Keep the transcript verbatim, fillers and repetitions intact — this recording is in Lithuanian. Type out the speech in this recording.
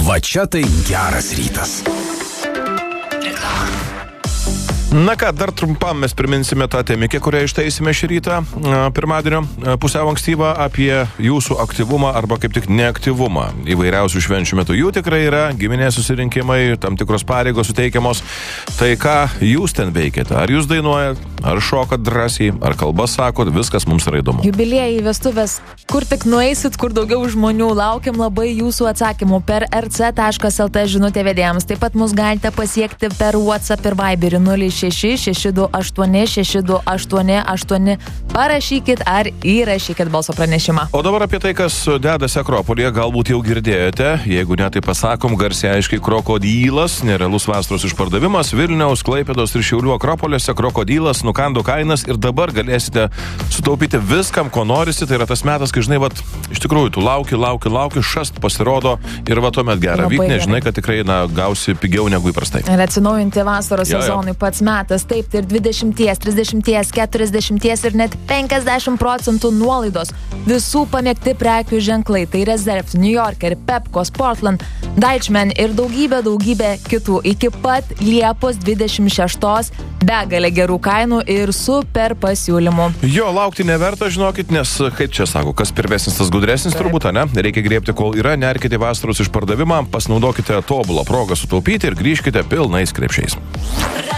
Va čia tai geras rytas. Na ką, dar trumpam mes priminsime tą temikę, kurią ištaisime šį rytą, pirmadienio pusiau ankstyvą, apie jūsų aktyvumą arba kaip tik neaktyvumą. Įvairiausių švenčių metu jų tikrai yra, giminės susirinkimai, tam tikros pareigos suteikiamos. Tai ką jūs ten veikiate? Ar jūs dainuojat, ar šokat drąsiai, ar kalbas sakot, viskas mums yra įdomu. Jubiliejai, vestuvės, kur tik nueisit, kur daugiau žmonių, laukiam labai jūsų atsakymų per er ce taškas el tė žinutė vedėjams. Taip pat mus galite pasiekti per WhatsApp ir Viberį nulis šeši šeši du aštuoni šeši du aštuoni aštuoni. Parašykit ar įrašykit balso pranešimą. O dabar apie tai, kas dedasi Akropolyje, galbūt jau girdėjote. Jeigu ne, tai pasakom garsiai aiškiai: Krokodylas, nerealus vasaros išpardavimas Vilniaus, Klaipėdos ir Šiaulių Akropoliuose. Krokodylas nukando kainas ir dabar galėsite sutaupyti viskam, ko norisi. Tai yra tas metas, kai žinai, vat, iš tikrųjų, tu lauki, lauki, lauki, šast pasirodo ir va tuomet gera vykti, žinai, kad tikrai na, gausi pigiau negu įprastai. Ir atsinaujinti vasaros Jo, jo. sezonui pats metas, taip, tai ir dvidešimties, trisdešimties, keturiasdešimties ir net penkiasdešimt procentų nuolaidos. Visų pamėgti prekių ženklai, tai Reserve, New Yorker, Pepco, Portland, Deichmann ir daugybė, daugybė kitų. Iki pat Liepos dvidešimt šeštos begalė gerų kainų ir super pasiūlymų. Jo, laukti neverta, žinokit, nes, kaip čia sako, kas pirmesnis, tas gudresnis, turbūt, ne? Reikia griebti, kol yra, nerkite vasaros išpardavimą, pasinaudokite tobulą progą sutaupyti ir grįžkite pilnais krepšiais.